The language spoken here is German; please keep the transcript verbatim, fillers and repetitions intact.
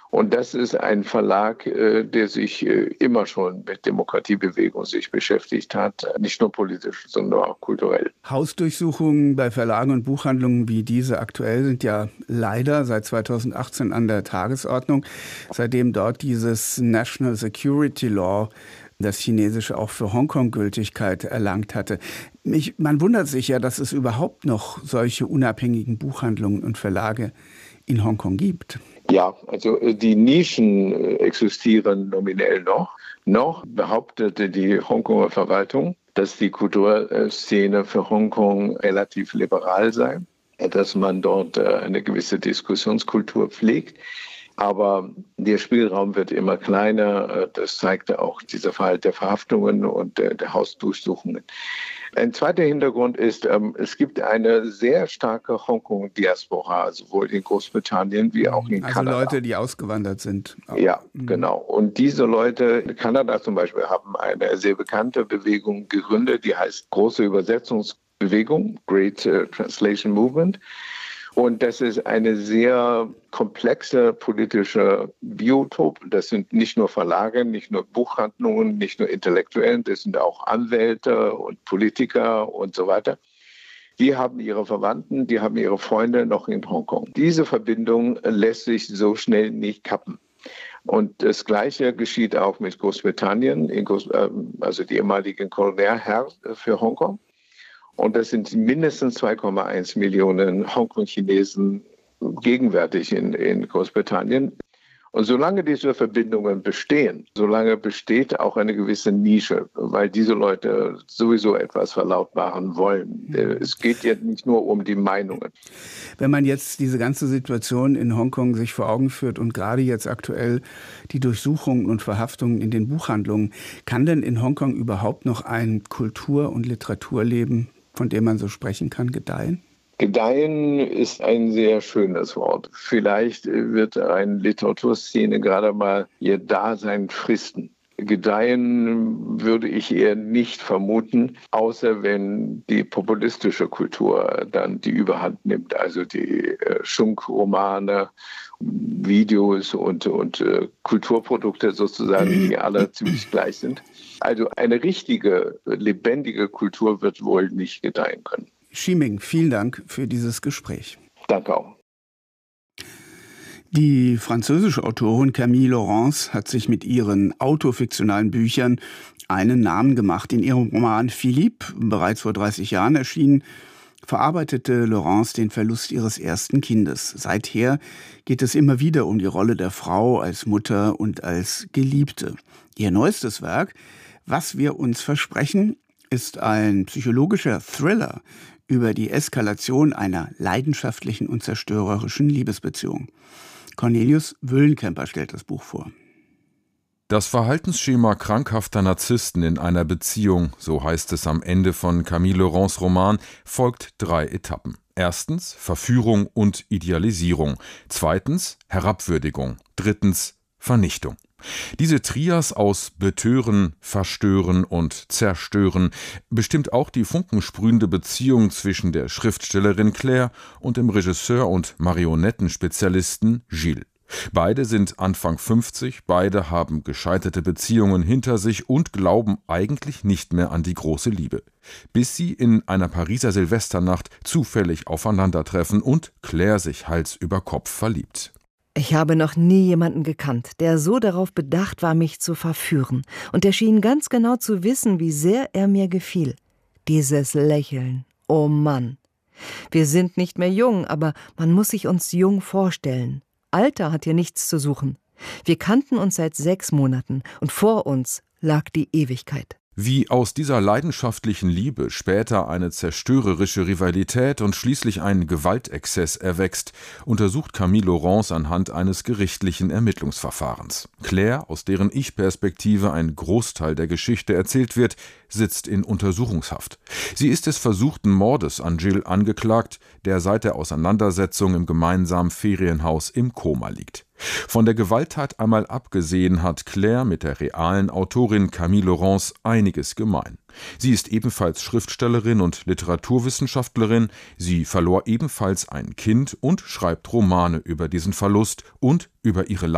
Und das ist ein Verlag, der sich immer schon mit Demokratiebewegung sich beschäftigt hat, nicht nur politisch, sondern auch kulturell. Hausdurchsuchungen bei Verlagen und Buchhandlungen wie diese aktuell sind ja leider seit zweitausendachtzehn an der Tagesordnung, seitdem dort dieses National Security Law, das Chinesische, auch für Hongkong Gültigkeit erlangt hatte. Ich, man wundert sich ja, dass es überhaupt noch solche unabhängigen Buchhandlungen und Verlage in Hongkong gibt. Ja, also die Nischen existieren nominell noch. Noch behauptete die Hongkonger Verwaltung, dass die Kulturszene für Hongkong relativ liberal sei, dass man dort eine gewisse Diskussionskultur pflegt. Aber der Spielraum wird immer kleiner. Das zeigte auch dieser Fall der Verhaftungen und der, der Hausdurchsuchungen. Ein zweiter Hintergrund ist, ähm, es gibt eine sehr starke Hongkong-Diaspora, sowohl in Großbritannien wie auch in also Kanada. Also Leute, die ausgewandert sind. Ja, genau. Und diese Leute, in Kanada zum Beispiel, haben eine sehr bekannte Bewegung gegründet, die heißt Große Übersetzungsbewegung, Great uh, Translation Movement. Und das ist eine sehr komplexe politische Biotop. Das sind nicht nur Verlage, nicht nur Buchhandlungen, nicht nur Intellektuellen, das sind auch Anwälte und Politiker und so weiter. Die haben ihre Verwandten, die haben ihre Freunde noch in Hongkong. Diese Verbindung lässt sich so schnell nicht kappen. Und das Gleiche geschieht auch mit Großbritannien, in Groß, also die ehemaligen Kolonialherr für Hongkong. Und das sind mindestens zwei Komma eins Millionen Hongkong-Chinesen gegenwärtig in, in Großbritannien. Und solange diese Verbindungen bestehen, solange besteht auch eine gewisse Nische, weil diese Leute sowieso etwas verlautbaren wollen. Es geht ja nicht nur um die Meinungen. Wenn man jetzt diese ganze Situation in Hongkong sich vor Augen führt und gerade jetzt aktuell die Durchsuchungen und Verhaftungen in den Buchhandlungen, kann denn in Hongkong überhaupt noch ein Kultur- und Literaturleben, von dem man so sprechen kann, gedeihen? Gedeihen ist ein sehr schönes Wort. Vielleicht wird eine Literaturszene gerade mal ihr Dasein fristen. Gedeihen würde ich eher nicht vermuten, außer wenn die populistische Kultur dann die Überhand nimmt. Also die äh, Schunk-Romane, Videos und, und äh, Kulturprodukte sozusagen, die alle ziemlich gleich sind. Also eine richtige, lebendige Kultur wird wohl nicht gedeihen können. Shiming, vielen Dank für dieses Gespräch. Danke auch. Die französische Autorin Camille Laurence hat sich mit ihren autofiktionalen Büchern einen Namen gemacht. In ihrem Roman Philippe, bereits vor dreißig Jahren erschienen, verarbeitete Laurence den Verlust ihres ersten Kindes. Seither geht es immer wieder um die Rolle der Frau als Mutter und als Geliebte. Ihr neuestes Werk, Was wir uns versprechen, ist ein psychologischer Thriller über die Eskalation einer leidenschaftlichen und zerstörerischen Liebesbeziehung. Cornelius Wüllenkemper stellt das Buch vor. Das Verhaltensschema krankhafter Narzissten in einer Beziehung, so heißt es am Ende von Camille Laurence' Roman, folgt drei Etappen. Erstens Verführung und Idealisierung. Zweitens Herabwürdigung. Drittens Vernichtung. Diese Trias aus Betören, Verstören und Zerstören bestimmt auch die funkensprühende Beziehung zwischen der Schriftstellerin Claire und dem Regisseur und Marionettenspezialisten Gilles. Beide sind Anfang fünfzig, beide haben gescheiterte Beziehungen hinter sich und glauben eigentlich nicht mehr an die große Liebe. Bis sie in einer Pariser Silvesternacht zufällig aufeinandertreffen und Claire sich Hals über Kopf verliebt. Ich habe noch nie jemanden gekannt, der so darauf bedacht war, mich zu verführen. Und er schien ganz genau zu wissen, wie sehr er mir gefiel. Dieses Lächeln, oh Mann. Wir sind nicht mehr jung, aber man muss sich uns jung vorstellen. Alter hat hier nichts zu suchen. Wir kannten uns seit sechs Monaten und vor uns lag die Ewigkeit. Wie aus dieser leidenschaftlichen Liebe später eine zerstörerische Rivalität und schließlich ein Gewaltexzess erwächst, untersucht Camille Laurence anhand eines gerichtlichen Ermittlungsverfahrens. Claire, aus deren Ich-Perspektive ein Großteil der Geschichte erzählt wird, sitzt in Untersuchungshaft. Sie ist des versuchten Mordes an Gilles angeklagt, der seit der Auseinandersetzung im gemeinsamen Ferienhaus im Koma liegt. Von der Gewalttat einmal abgesehen hat Claire mit der realen Autorin Camille Laurence einiges gemein. Sie ist ebenfalls Schriftstellerin und Literaturwissenschaftlerin, sie verlor ebenfalls ein Kind und schreibt Romane über diesen Verlust und über ihre